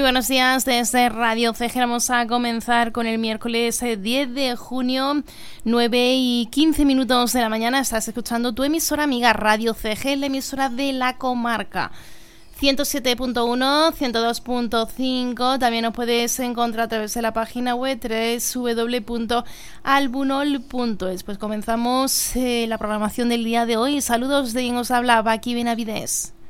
buenos días desde Radio CG. Vamos a comenzar con el miércoles 10 de junio, 9:15 de la mañana. Estás escuchando tu emisora amiga Radio CG, la emisora de la comarca. 107.1, 102.5. También nos puedes encontrar a través de la página web www.albunol.es. Pues comenzamos la programación del día de hoy. Saludos de quien os habla, Paqui Benavides.